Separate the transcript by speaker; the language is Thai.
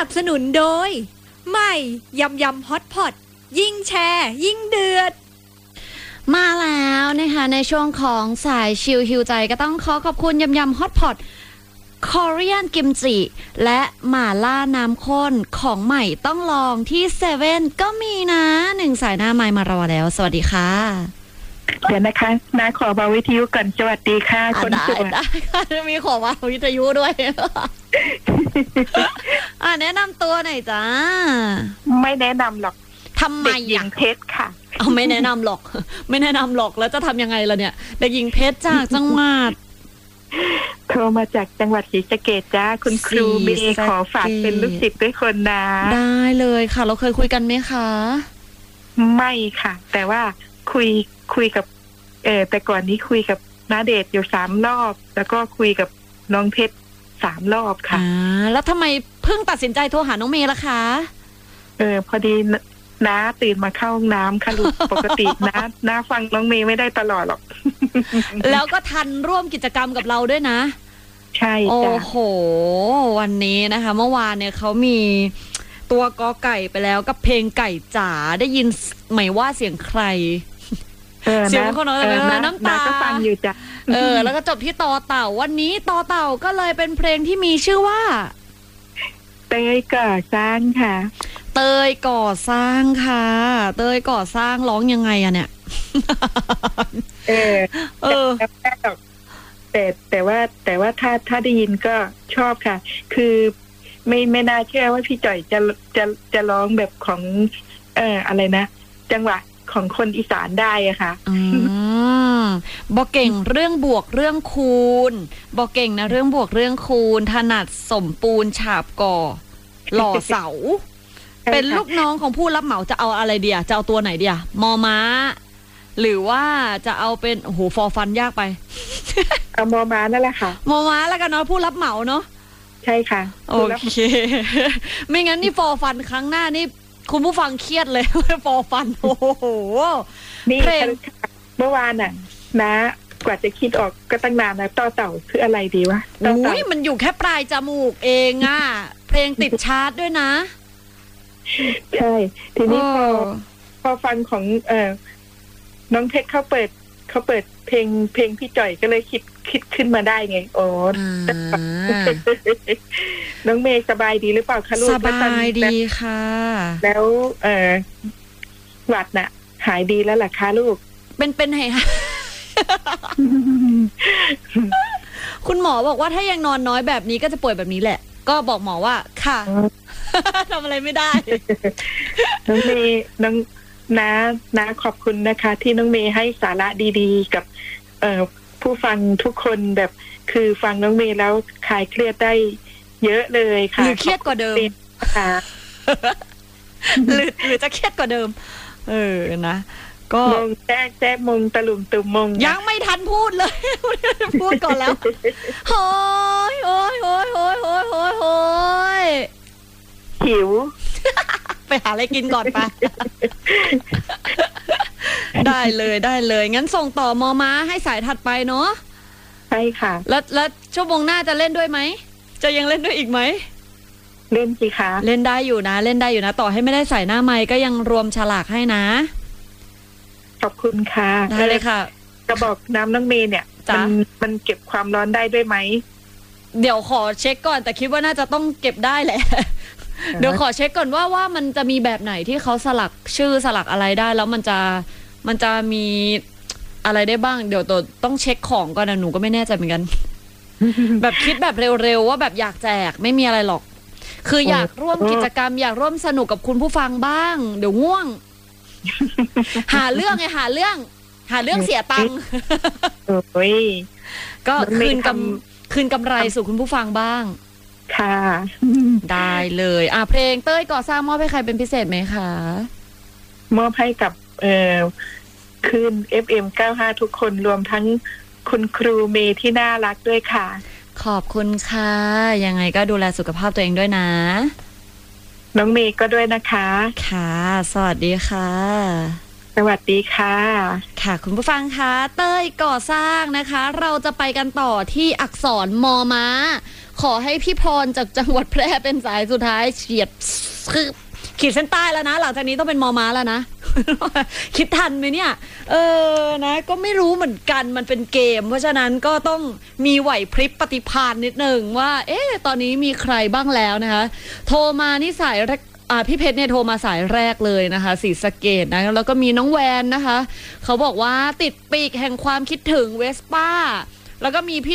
Speaker 1: นับสนุนโดยใหม่ยำยำฮอตพอตยิ่งแชร์ยิ่งเดือด
Speaker 2: มาแล้วนะคะในช่วงของสายชิลฮิวใจก็ต้องขอบคุณยำยำฮอตพอตคอเรียนกิมจิและหม่าล่าน้ำข้นของใหม่ต้องลองที่เซเว่นก็มีนะ1สายหน้าไมค์มารอแล้วสวัสดีค่ะ
Speaker 3: เดี๋ยวนะคะน้าขอเบาวิทยุก่อนสวัสดีค่ะคนสวย
Speaker 2: ได้ค่ะมีขอเบาวิทยุด้วย แนะนำตัวหน่อยจ้า
Speaker 3: ไม่แนะนำหรอก
Speaker 2: ทำไม
Speaker 3: เด็กหญิงเพชรค่ะ
Speaker 2: ไม่แนะนำหรอกไม่แนะนำหรอกแล้วจะทำยังไงล่ะเนี่ยเด็กหญิงเพชรจากจังหวัด
Speaker 3: โทรมาจากจังหวัดศรีสะเกษจ้าคุณครูเมย์ขอฝากเป็นลูกศิษย์ด้วยคนนะ
Speaker 2: ได้เลยค่ะเราเคยคุยกันไหมคะ
Speaker 3: ไม่ค่ะแต่ว่าคุยกับแต่ก่อนนี้คุยกับณเดชน์อยู่3 รอบแล้วก็คุยกับน้องเพชร3 รอบค่ะ
Speaker 2: แล้วทำไมเพิ่งตัดสินใจโทรหาน้องเมย์ล่ะคะ
Speaker 3: พอดีน้าตื่นมาเข้าห้องน้ำค่ะลูกปกติน้าฟังน้องเมย์ไม่ได้ตลอดหรอก
Speaker 2: แล้วก็ทันร่วมกิจกรรมกับเราด้วยนะ
Speaker 3: ใช่จ้ะโอ้
Speaker 2: โหวันนี้นะคะเมื่อวานเนี่ยเขามีตัวกอไก่ไปแล้วกับเพลงไก่จ๋าได้ยินไหมว่าเสียงใครเสียงคนน้อยน้ำตา
Speaker 3: ก็ฟังอยู่จ้ะ
Speaker 2: แล้วก็จบที่ต่อเต่าวันนี้ต่อเต่าก็เลยเป็นเพลงที่มีชื่อว่า
Speaker 3: เตยก่อสร้างค่ะ
Speaker 2: เตยก่อสร้างค่ะเตยก่อสร้างร้องยังไงอะเนี่ย
Speaker 3: แต่ว่าถ้าได้ยินก็ชอบค่ะคือไม่น่าเชื่อว่าพี่จ่อยจะร้องแบบของอะไรนะจังหวะของคนอีสานได้อะค่ะ
Speaker 2: บอกเก่งเรื่องบวกเรื่องคูณบอกเก่งนะเรื่องบวกเรื่องคูณถนัดสมปูนฉาบก่อหล่อเสาเป็นลูกน้องของผู้รับเหมาจะเอาอะไรเดียจะเอาตัวไหนเดียมอม้าหรือว่าจะเอาเป็นโอ้โหฟอฟันยากไป
Speaker 3: เอามอม้านั่นแหละค่ะ
Speaker 2: มอม้าแล้วกันเนาะผู้รับเหมาเนาะ
Speaker 3: ใช่ค่ะ
Speaker 2: โอเคไม่งั้นนี่ฟอฟันครั้งหน้านี่คุณผู้ฟังเครียดเลยฟอฟันโอ้โห
Speaker 3: นี่เมื่อวานน่ะนะกว่าจะคิดออกก็ตั้งนานนะต่อเต่าคืออะไรดีวะ
Speaker 2: อุ้ยมันอยู่แค่ปลายจมูกเองอ่ะเพลงติดชาร์ตด้วยนะ
Speaker 3: ใช่ทีนี้พอฟังของน้องเพชรเขาเปิดเพลงพี่จ่อยก็เลยคิดขึ้นมาได้ไงน้องเมย์สบายดีหรือเปล่าคะลูก
Speaker 2: สบายดีค่ะ
Speaker 3: แล้วหวัดน่ะหายดีแล้วล่ะคะลูก
Speaker 2: เป็นไงคะคุณหมอบอกว่าถ้ายังนอนน้อยแบบนี้ก็จะป่วยแบบนี้แหละก็บอกหมอว่าค่ะทำอะไรไม่ได้
Speaker 3: น้องเมย์น้าขอบคุณนะคะที่น้องเมย์ให้สาระดีๆกับผู้ฟังทุกคนแบบคือฟังน้องเมย์แล้วคลายเครียดได้เยอะเลยค่ะ
Speaker 2: หรือเครียดกว่าเดิม
Speaker 3: ค่ะ
Speaker 2: หรือจะเครียดกว่าเดิมนะก็
Speaker 3: มงแจ๊มงตะลุมตุ่มมง
Speaker 2: ยังไม่ทันพูดเลยพูดก่อนแล้วโอย
Speaker 3: หิว
Speaker 2: ไปหาอะไรกินก่อนปะได้เลยงั้นส่งต่อมอม้าให้สายถัดไปเนาะ
Speaker 3: ใช่ค่ะ
Speaker 2: แล้วชั่วโมงหน้าจะเล่นด้วยไหมจะยังเล่นด้วยอีกไหม
Speaker 3: เล่นสิคะ
Speaker 2: เล่นได้อยู่นะต่อให้ไม่ได้ใส่หน้าไมค์ก็ยังรวมฉลากให้นะ
Speaker 3: ขอบคุณค่ะ
Speaker 2: ได้เลยค่ะ
Speaker 3: กระบอกน้ำน้องเมย์เนี่ยมันเก็บความร้อนได้ด้วยไหม
Speaker 2: เดี๋ยวขอเช็คก่อนแต่คิดว่าน่าจะต้องเก็บได้แหละเดี๋ยวขอเช็คก่อนว่ามันจะมีแบบไหนที่เขาสลักชื่อสลักอะไรได้แล้วมันจะมีอะไรได้บ้างเดี๋ยวต้องเช็คของก่อนนะหนูก็ไม่แน่ใจเหมือนกันแบบคิดแบบเร็วๆว่าแบบอยากแจกไม่มีอะไรหรอกคืออยากร่วมกิจกรรมอยากร่วมสนุกกับคุณผู้ฟังบ้างเดี๋ยวง่วงหาเรื่องเสียตังค์ก็คืนกำไรสู่คุณผู้ฟังบ้าง
Speaker 3: ค่ะ
Speaker 2: ได้เลยเพลงเต้ยก่อสร้างมอบให้ใครเป็นพิเศษไหมคะ
Speaker 3: มอบให้กับคืน FM95 ทุกคนรวมทั้งคุณครูเมย์ที่น่ารักด้วยค่ะ
Speaker 2: ขอบคุณค่ะยังไงก็ดูแลสุขภาพตัวเองด้วยนะ
Speaker 3: น้องเมย์ก็ด้วยนะคะ
Speaker 2: ค่ะสวัสดีค่ะ
Speaker 3: สวัสดีค่ะ
Speaker 2: ค่ะคุณผู้ฟังคะเต้ยก่อสร้างนะคะ เราจะไปกันต่อที่อักษรมอม้า ขอให้พี่พรจากจังหวัดแพร่เป็นสายสุดท้ายเฉียดคือขีดเส้นใต้แล้วนะหลังจากนี้ต้องเป็นมอม้าแล้วนะ คิดทันไหมเนี่ยนะก็ไม่รู้เหมือนกันมันเป็นเกม เพราะฉะนั้นก็ต้องมีไหวพริบปฏิภาณนิดนึงว่าตอนนี้มีใครบ้างแล้วนะคะโทรมานี่สายแรกพี่เพชรเนี่ยโทรมาสายแรกเลยนะคะศรีสะเกษนะแล้วก็มีน้องแวนนะคะเขาบอกว่าติดปีกแห่งความคิดถึงเวสป้าแล้วก็มีพี่